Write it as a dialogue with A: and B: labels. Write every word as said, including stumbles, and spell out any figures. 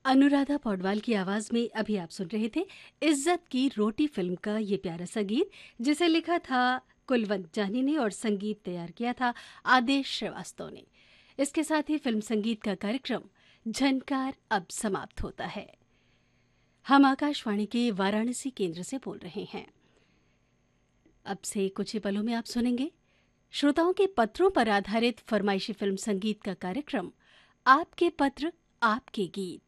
A: अनुराधा पौडवाल की आवाज में अभी आप सुन रहे थे इज्जत की रोटी फिल्म का ये प्यारा सा गीत, जिसे लिखा था कुलवंत जानी ने और संगीत तैयार किया था आदेश श्रीवास्तव ने। इसके साथ ही फिल्म संगीत का कार्यक्रम झनकार अब समाप्त होता है। हम आकाशवाणी के वाराणसी केंद्र से बोल रहे हैं। अब से कुछ ही पलों में आप सुनेंगे श्रोताओं के पत्रों पर आधारित फरमाइशी फिल्म संगीत का कार्यक्रम आपके पत्र आपके गीत।